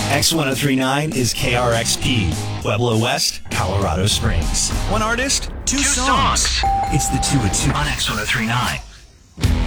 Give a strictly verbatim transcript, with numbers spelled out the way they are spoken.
X ten thirty-nine is K R X P, Pueblo West, Colorado Springs. One artist, two, two songs. songs. It's the two of two on X ten thirty-nine.